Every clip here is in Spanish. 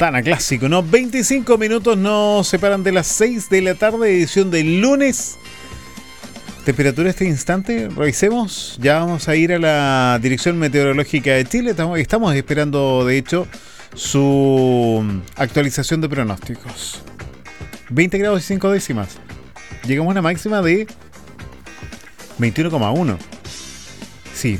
Santana, clásico, ¿no? 25 minutos nos separan de las 6 de la tarde, edición del lunes. Temperatura este instante, revisemos. Ya vamos a ir a la Dirección Meteorológica de Chile. Estamos esperando, de hecho, su actualización de pronósticos. 20 grados y 5 décimas. Llegamos a una máxima de 21,1. Sí.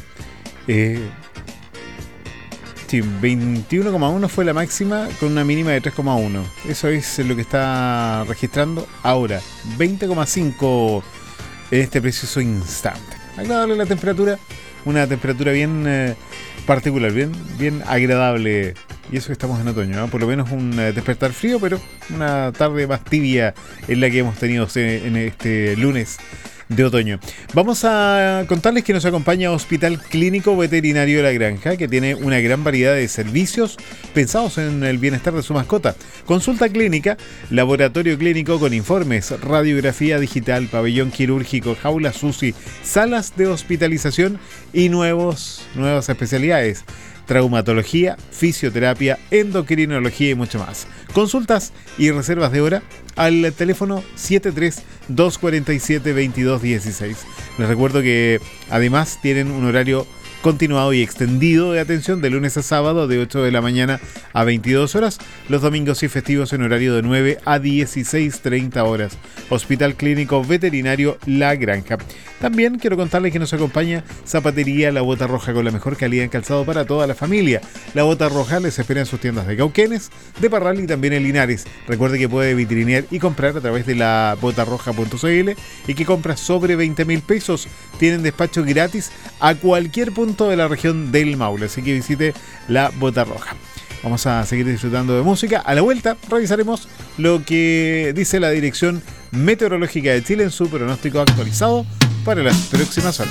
Sí, 21,1 fue la máxima con una mínima de 3,1. Eso es lo que está registrando ahora. 20,5 en este preciso instante. Agradable la temperatura. Una temperatura bien particular, bien agradable. Y eso que estamos en otoño, ¿no? Por lo menos un despertar frío, pero una tarde más tibia en la que hemos tenido en este lunes de otoño. Vamos a contarles que nos acompaña Hospital Clínico Veterinario de la Granja, que tiene una gran variedad de servicios pensados en el bienestar de su mascota. Consulta clínica, laboratorio clínico con informes, radiografía digital, pabellón quirúrgico, jaulas UCI, salas de hospitalización y nuevas especialidades. Traumatología, fisioterapia, endocrinología y mucho más. Consultas y reservas de hora al teléfono 73-247-2216. Les recuerdo que además tienen un horario continuado y extendido de atención de lunes a sábado de 8 de la mañana a 22 horas, los domingos y festivos en horario de 9 a 16:30 horas. Hospital Clínico Veterinario La Granja. También quiero contarles que nos acompaña Zapatería La Bota Roja, con la mejor calidad en calzado para toda la familia. La Bota Roja les espera en sus tiendas de Cauquenes, de Parral y también en Linares. Recuerde que puede vitrinear y comprar a través de la botarroja.cl y que compras sobre 20.000 pesos tienen despacho gratis a cualquier punto de la región del Maule. Así que visite La Bota Roja. Vamos a seguir disfrutando de música. A la vuelta revisaremos lo que dice la Dirección Meteorológica de Chile en su pronóstico actualizado para las próximas horas.